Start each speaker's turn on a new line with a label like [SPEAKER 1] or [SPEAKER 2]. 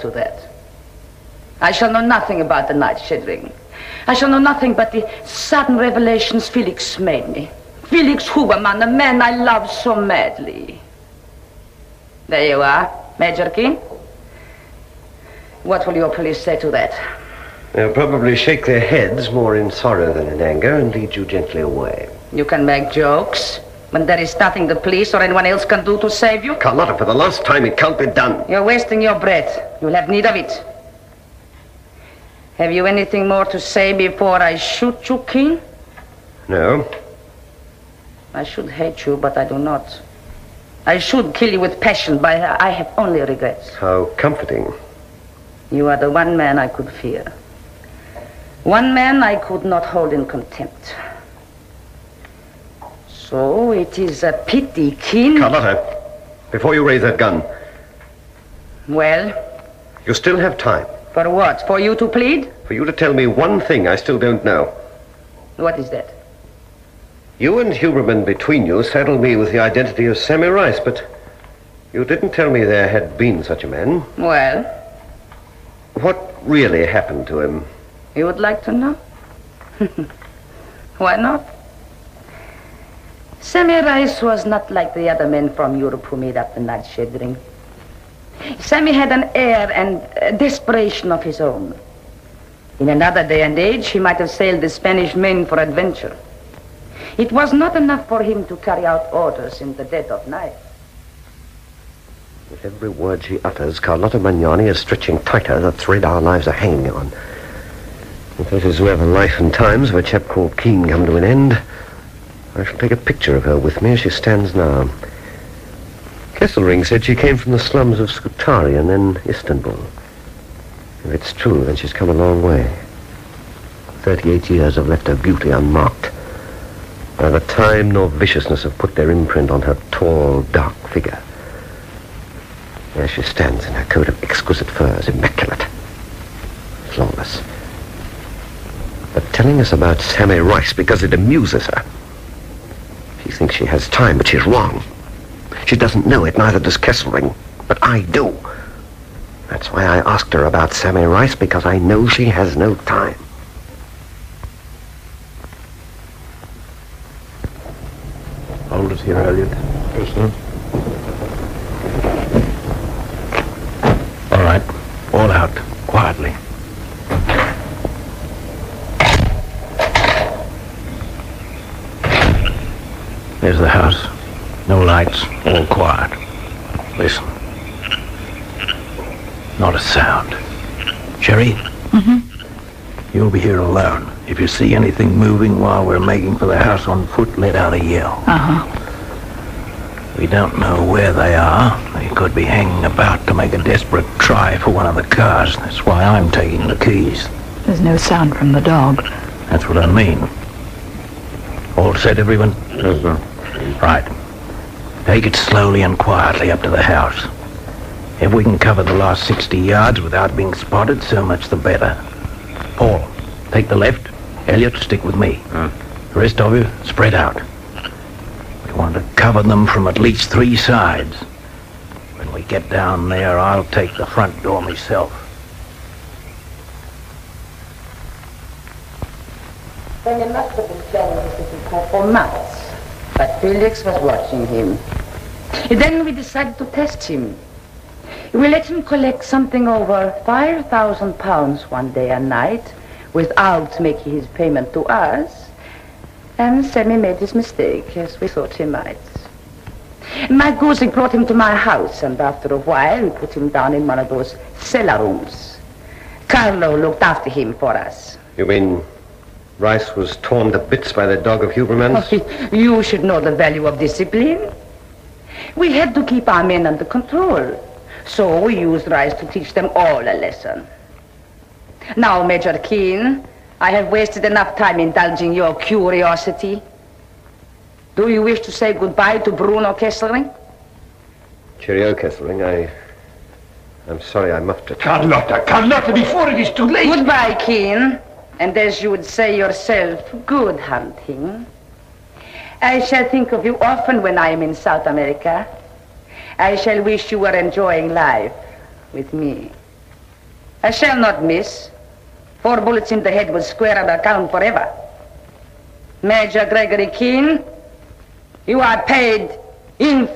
[SPEAKER 1] to that. I shall know nothing about the night shivering. I shall know nothing but the sudden revelations Felix made me. Felix Huberman, the man I love so madly. There you are, Major Keen. What will your police say to that?
[SPEAKER 2] They'll probably shake their heads more in sorrow than in anger and lead you gently away.
[SPEAKER 1] You can make jokes, but there is nothing the police or anyone else can do to save you.
[SPEAKER 2] Carlotta, for the last time, it can't be done.
[SPEAKER 1] You're wasting your breath. You'll have need of it. Have you anything more to say before I shoot you, Keen?
[SPEAKER 2] No.
[SPEAKER 1] I should hate you, but I do not. I should kill you with passion, but I have only regrets.
[SPEAKER 2] How comforting.
[SPEAKER 1] You are the one man I could fear. One man I could not hold in contempt. So it is a pity, Keen.
[SPEAKER 2] Carlotta, before you raise that gun.
[SPEAKER 1] Well?
[SPEAKER 2] You still have time.
[SPEAKER 1] For what? For you to plead?
[SPEAKER 2] For you to tell me one thing I still don't know.
[SPEAKER 1] What is that?
[SPEAKER 2] You and Huberman between you saddled me with the identity of Sammy Rice, but you didn't tell me there had been such a man.
[SPEAKER 1] Well?
[SPEAKER 2] What really happened to him?
[SPEAKER 1] You would like to know? Why not? Sammy Rice was not like the other men from Europe who made up the night shivering. Sammy had an air and desperation of his own. In another day and age, he might have sailed the Spanish Main for adventure. It was not enough for him to carry out orders in the dead of night.
[SPEAKER 2] With every word she utters, Carlotta Magnani is stretching tighter the thread our lives are hanging on. If this is where the life and times of a chap called Keen come to an end, I shall take a picture of her with me as she stands now. Kesselring said she came from the slums of Scutari and then Istanbul. If it's true, then she's come a long way. 38 years have left her beauty unmarked. Neither time nor viciousness have put their imprint on her tall, dark figure. There she stands in her coat of exquisite furs, immaculate, flawless. But telling us about Sammy Rice because it amuses her. She thinks she has time, but she's wrong. She doesn't know it, neither does Kesselring, but I do. That's why I asked her about Sammy Rice, because I know she has no time.
[SPEAKER 3] Hold it here, Elliot.
[SPEAKER 2] Yes, sir.
[SPEAKER 3] All right. All out. Quietly. There's the house. No lights. All quiet. Listen. Not a sound. Sherry? Mm-hmm. You'll be here alone. If you see anything moving while we're making for the house on foot, let out a yell.
[SPEAKER 4] Uh-huh.
[SPEAKER 3] We don't know where they are. They could be hanging about to make a desperate try for one of the cars. That's why I'm taking the keys.
[SPEAKER 4] There's no sound from the dog.
[SPEAKER 3] That's what I mean. All set, everyone?
[SPEAKER 2] Yes, sir.
[SPEAKER 3] Right. Take it slowly and quietly up to the house. If we can cover the last 60 yards without being spotted, so much the better. Paul, take the left. Elliot, stick with me. The rest of you, spread out. We want to cover them from at least 3 sides. When we get down there, I'll take the front door myself.
[SPEAKER 1] Then must have been planning this little for months. But Felix was watching him. Then we decided to test him. We let him collect something over 5,000 pounds one day and night without making his payment to us. And Sammy made his mistake, as we thought he might. Mike Guzik brought him to my house, and after a while we put him down in one of those cellar rooms. Carlo looked after him for us.
[SPEAKER 2] You mean Rice was torn to bits by the dog of Huberman's?
[SPEAKER 1] Oh, you should know the value of discipline. We had to keep our men under control. So we used Rice to teach them all a lesson. Now, Major Keen, I have wasted enough time indulging your curiosity. Do you wish to say goodbye to Bruno Kesselring?
[SPEAKER 2] Cheerio, Kesselring. I'm sorry I muffed it.
[SPEAKER 3] Carlotta, before it is too late!
[SPEAKER 1] Goodbye, Keen. And as you would say yourself, good hunting. I shall think of you often when I am in South America. I shall wish you were enjoying life with me. I shall not miss. 4 bullets in the head will square our account forever. Major Gregory Keene, you are paid in